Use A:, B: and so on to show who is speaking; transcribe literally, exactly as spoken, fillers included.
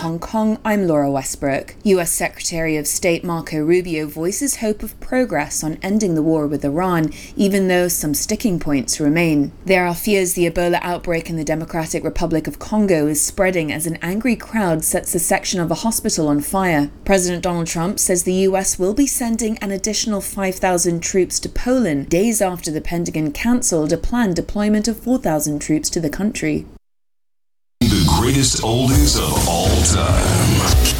A: Hong Kong, I'm Laura Westbrook. U S Secretary of State Marco Rubio voices hope of progress on ending the war with Iran, even though some sticking points remain. There are fears the Ebola outbreak in the Democratic Republic of Congo is spreading as an angry crowd sets a section of a hospital on fire. President Donald Trump says the U S will be sending an additional five thousand troops to Poland days after the Pentagon cancelled a planned deployment of four thousand troops to the country.
B: The greatest oldies of all time.